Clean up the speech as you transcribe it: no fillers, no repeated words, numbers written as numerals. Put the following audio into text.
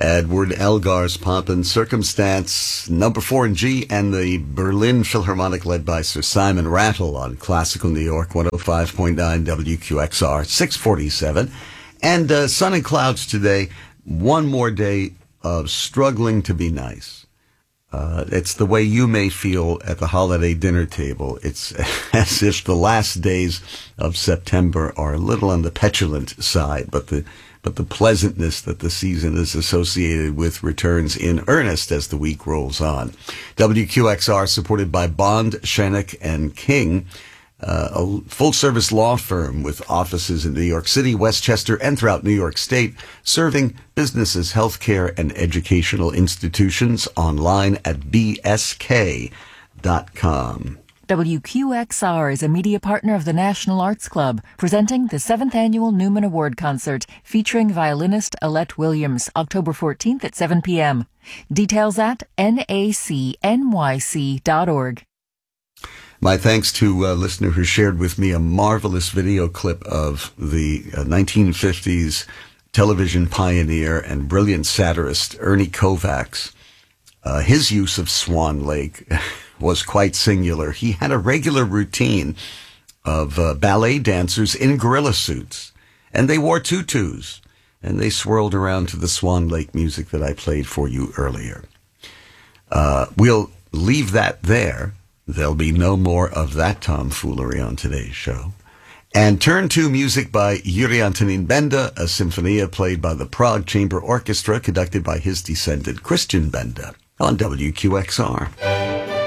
Edward Elgar's Pomp and Circumstance, number 4 in G, and the Berlin Philharmonic led by Sir Simon Rattle on Classical New York 105.9 WQXR 647. And sun and clouds today. One more day of struggling to be nice. It's the way you may feel at the holiday dinner table. It's as if the last days of September are a little on the petulant side, but the pleasantness that the season is associated with returns in earnest as the week rolls on. WQXR, supported by Bond, Shannock, and King, a full-service law firm with offices in New York City, Westchester, and throughout New York State, serving businesses, healthcare, and educational institutions online at bsk.com. WQXR is a media partner of the National Arts Club, presenting the 7th Annual Newman Award Concert featuring violinist Alette Williams, October 14th at 7 p.m. Details at nacnyc.org. My thanks to a listener who shared with me a marvelous video clip of the 1950s television pioneer and brilliant satirist Ernie Kovacs. His use of Swan Lake was quite singular. He had a regular routine of ballet dancers in gorilla suits, and they wore tutus, and they swirled around to the Swan Lake music that I played for you earlier. We'll leave that there. There'll be no more of that tomfoolery on today's show. And turn to music by Yuri Antonin Benda, a symphonia played by the Prague Chamber Orchestra, conducted by his descendant Christian Benda, on WQXR.